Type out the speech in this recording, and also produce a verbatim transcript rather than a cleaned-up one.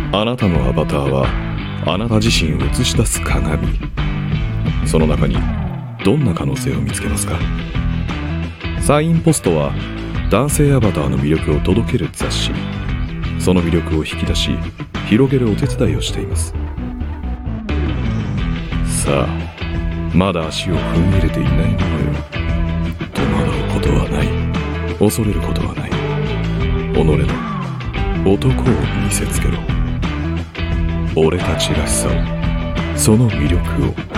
あなたのアバターはあなた自身を映し出す鏡。その中にどんな可能性を見つけますか？サインポストは男性アバターの魅力を届ける雑誌。その魅力を引き出し広げるお手伝いをしています。さあ、まだ足を踏み入れていないものよ。戸惑うことはない、恐れることはない。己の男を見せつけろ。俺たちらしさを、その魅力を。